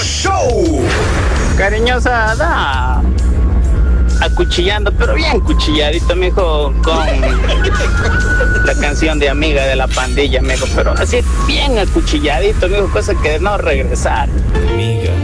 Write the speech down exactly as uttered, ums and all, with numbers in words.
Show. Cariñosa, da. Acuchillando, pero bien cuchilladito, mijo, con la canción de Amiga de la Pandilla, mijo, pero así bien acuchilladito, mijo, cosa que de no regresar. Amiga.